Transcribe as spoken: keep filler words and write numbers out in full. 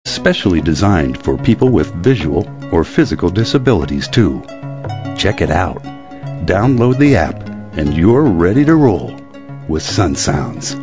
specially designed for people with visual or physical disabilities too. Check it out. Download the app and you're ready to roll with Sun Sounds.